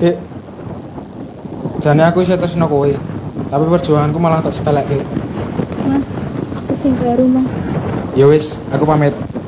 Dek, jane aku isih tresno kowe. Tapi perjuanganku malah tak sepelekke. Mas, aku sing kleru, Mas. Ya wis, aku pamit.